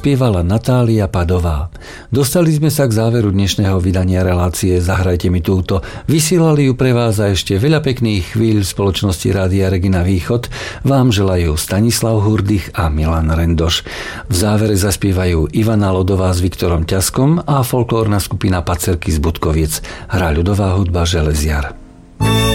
spievala Natália Padová. Dostali sme sa k záveru dnešného vydania relácie Zahrajte mi túto. Vysielali ju pre vás a ešte veľa pekných chvíľ v spoločnosti Rádia Regina Východ vám želajú Stanislav Hurdych a Milan Rendoš. V závere zaspievajú Ivana Lodová s Viktorom Ťaskom a folklórna skupina Pacerky z Budkoviec. Hrá ľudová hudba Železiar.